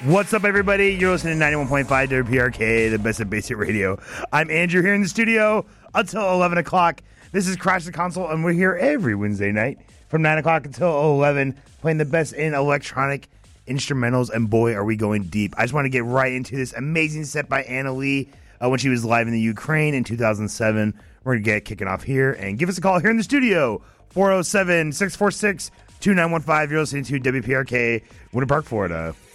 What's up, everybody? You're listening to 91.5 WPRK, the best of basic radio. I'm Andrew here in the studio until 11 o'clock. This is Crash the Console, and we're here every Wednesday night from 9 o'clock until 11, playing the best in electronic instrumentals, and boy, are we going deep. I just want to get right into this amazing set by Anna Lee when she was live in the Ukraine in 2007. We're going to get kicking off here, and give us a call here in the studio, 407-646-2915. You're listening to WPRK, Winter Park, Florida.